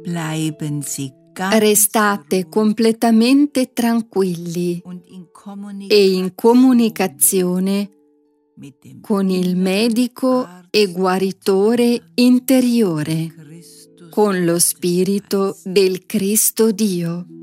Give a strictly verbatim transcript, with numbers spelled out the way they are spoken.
Bleiben Sie ganz Restate completamente tranquilli und in e in comunicazione mit dem con il medico Arzt e guaritore interiore, Christus con lo Spirito del Cristo Dio.